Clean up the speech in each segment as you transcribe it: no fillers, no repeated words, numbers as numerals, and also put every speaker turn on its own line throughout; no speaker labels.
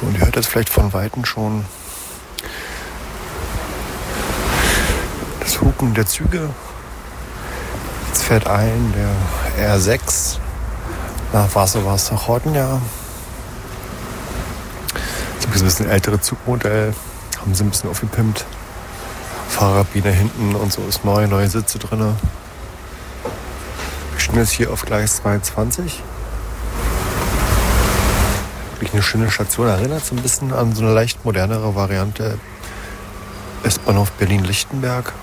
So, und ihr hört jetzt vielleicht von Weitem schon das Hupen der Züge. Jetzt fährt ein der R6 nach Warschau-Chodnia. Das ist ein bisschen ältere Zugmodell. Haben sie ein bisschen aufgepimpt. Fahrerkabine hinten und so ist neu, neue Sitze drin. Wir stehen jetzt hier auf Gleis 22. Wirklich eine schöne Station. Erinnert so ein bisschen an so eine leicht modernere Variante S-Bahnhof Berlin-Lichtenberg.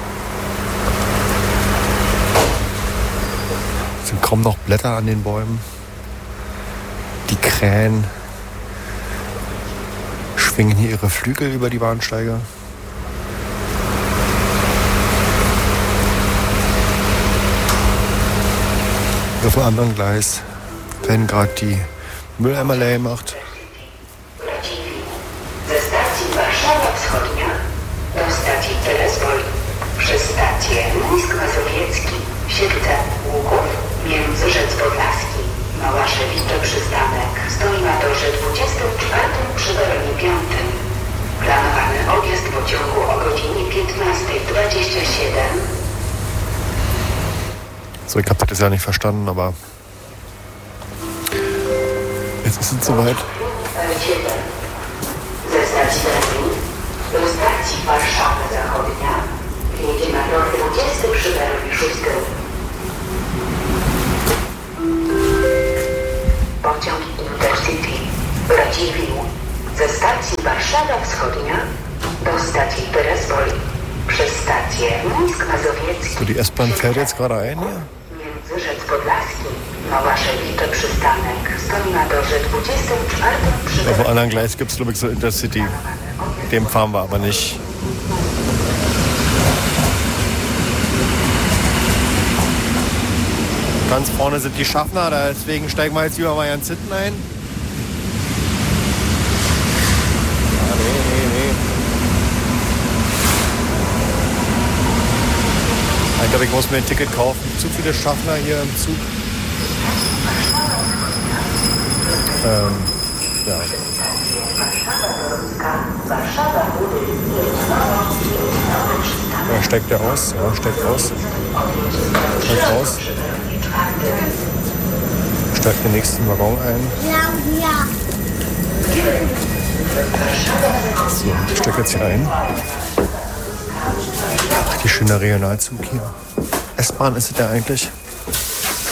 Es sind kaum noch Blätter an den Bäumen. Die Krähen schwingen hier ihre Flügel über die Bahnsteige. Auf dem anderen Gleis werden gerade die Mülleimer leer gemacht.
Ze stacji Warszawa Wschodnia do stacji Terespol przez stację Mińsk Mazowiecki, Siedlce, Łuków, Międzyrzec Podlaski, Małaszewicze przystanek stoi na torze 24 przy peronie 5. Planowany odjazd pociągu o godzinie 15:27.
So, ich habe das ja nicht verstanden, aber jetzt ist es soweit.
Ze stacji Berlin do stacji Warszawa Zachodnia jedzie na tor 20 przy peronie 6. Pociąg Intercity Radziwiłł ze stacji Warszawa Wschodnia do stacji Terespol przez stację Mińsk Mazowiecki.
So, die S-Bahn fährt jetzt gerade ein hier.
Międzyrzec Podlaski, Małaszewicze przystanek stoi na torze 24 przy
Auf dem anderen Gleis gibt es, glaube ich, so Intercity. Dem fahren wir aber nicht. Ganz vorne sind die Schaffner, deswegen steigen wir jetzt lieber mal ganz hinten ein. Ah, nee. Ich glaube, ich muss mir ein Ticket kaufen. Zu viele Schaffner hier im Zug. Ja. Ja, steigt der aus? Ja, steigt aus. Steigt aus. Steigt den nächsten Waggon ein. So, ich steige jetzt hier ein. Ach, die schöne Regionalzug hier. S-Bahn ist es ja eigentlich.